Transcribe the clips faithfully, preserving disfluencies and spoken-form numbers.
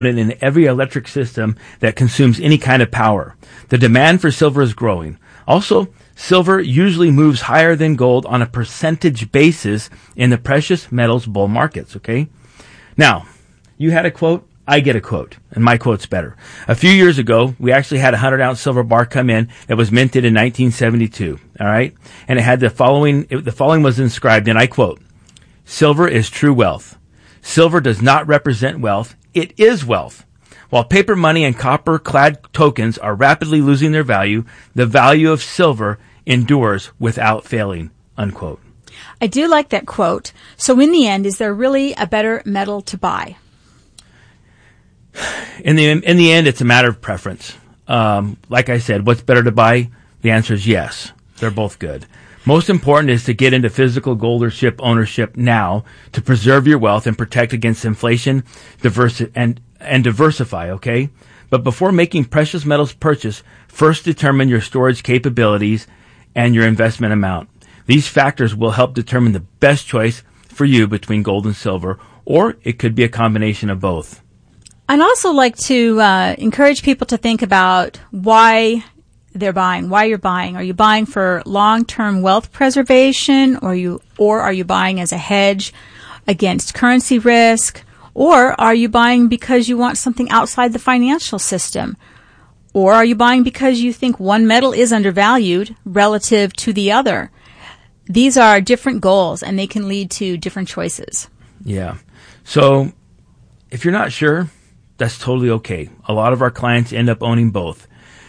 in every electric system that consumes any kind of power. The demand for silver is growing. Also, silver usually moves higher than gold on a percentage basis in the precious metals bull markets, okay? Now, you had a quote, I get a quote, and my quote's better. A few years ago, we actually had a one hundred ounce silver bar come in that was minted in nineteen seventy-two, all right? And it had the following, it, the following was inscribed, and I quote, "Silver is true wealth. Silver does not represent wealth. It is wealth. While paper money and copper-clad tokens are rapidly losing their value, the value of silver endures without failing," unquote. I do like that quote. So in the end, is there really a better metal to buy? In the in the end, it's a matter of preference. Um, like I said, what's better to buy? The answer is yes. They're both good. Most important is to get into physical gold or ship ownership now to preserve your wealth and protect against inflation, diversi- and and diversify. Okay, but before making precious metals purchase, first determine your storage capabilities and your investment amount. These factors will help determine the best choice for you between gold and silver, or it could be a combination of both. I'd also like to uh, encourage people to think about why they're buying, why you're buying. Are you buying for long-term wealth preservation, or you, or are you buying as a hedge against currency risk, or are you buying because you want something outside the financial system, or are you buying because you think one metal is undervalued relative to the other? These are different goals, and they can lead to different choices. Yeah. So if you're not sure, that's totally okay. A lot of our clients end up owning both.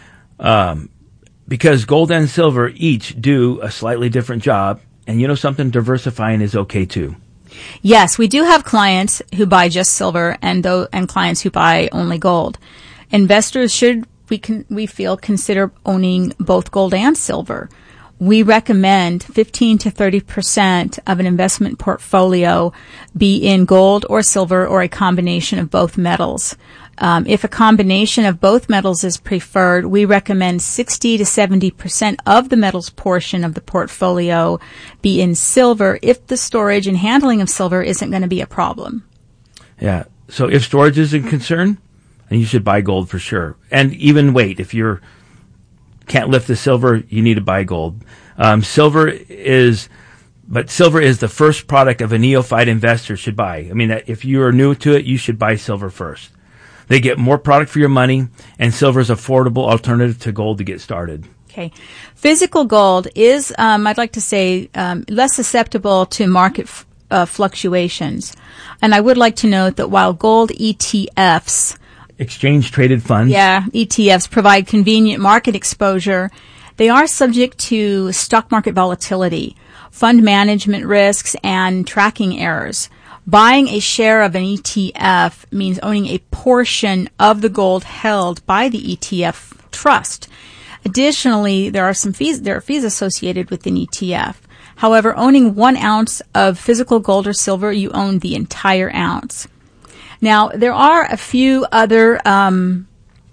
Um, because gold and silver each do a slightly different job. And you know something? Diversifying is okay too. Yes, we do have clients who buy just silver and though, and clients who buy only gold. Investors should, we can, we feel, consider owning both gold and silver. We recommend fifteen to thirty percent of an investment portfolio be in gold or silver or a combination of both metals. Um, if a combination of both metals is preferred, we recommend sixty to seventy percent of the metals portion of the portfolio be in silver if the storage and handling of silver isn't going to be a problem. Yeah. So if storage is a concern, then you should buy gold for sure. And even weight. If you're can't lift the silver, you need to buy gold. Um, silver is, but silver is the first product of a neophyte investor should buy. I mean, that if you are new to it, you should buy silver first. They get more product for your money, and silver is an affordable alternative to gold to get started. Okay. Physical gold is, um, I'd like to say, um, less susceptible to market f- uh, fluctuations. And I would like to note that while gold E T Fs, exchange traded funds. Yeah, E T Fs provide convenient market exposure. They are subject to stock market volatility, fund management risks, and tracking errors. Buying a share of an E T F means owning a portion of the gold held by the E T F trust. Additionally, there are some fees, there are fees associated with an E T F. However, owning one ounce of physical gold or silver, you own the entire ounce. Now, there are a few other... Um,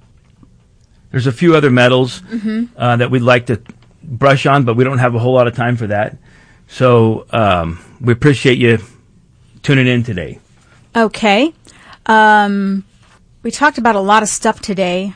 There's a few other metals mm-hmm. uh, that we'd like to brush on, but we don't have a whole lot of time for that. So um, we appreciate you tuning in today. Okay. Um, we talked about a lot of stuff today.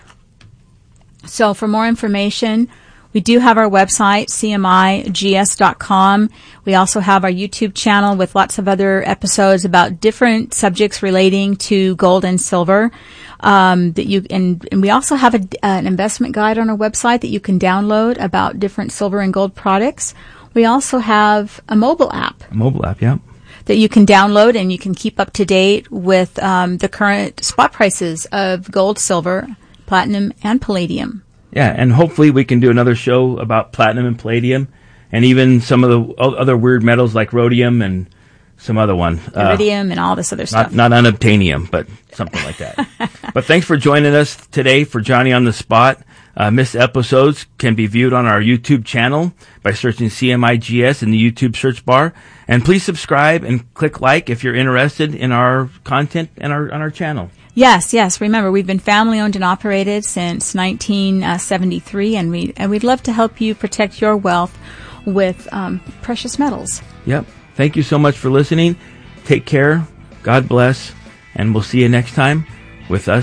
So for more information, we do have our website, C M I G S dot com. We also have our YouTube channel with lots of other episodes about different subjects relating to gold and silver. Um, that you and, and we also have a, uh, an investment guide on our website that you can download about different silver and gold products. We also have a mobile app. A mobile app, yeah. That you can download, and you can keep up to date with um, the current spot prices of gold, silver, platinum, and palladium. Yeah, and hopefully we can do another show about platinum and palladium, and even some of the other weird metals like rhodium and some other one. Iridium uh, and all this other stuff. Not, not unobtainium, but something like that. But thanks for joining us today for Johnny on the Spot. Uh, missed episodes can be viewed on our YouTube channel by searching C M I G S in the YouTube search bar. And please subscribe and click like if you're interested in our content and our on our channel. Yes, yes. Remember, we've been family owned and operated since nineteen seventy-three, and we and we'd love to help you protect your wealth with um, precious metals. Yep. Thank you so much for listening. Take care. God bless, and we'll see you next time With us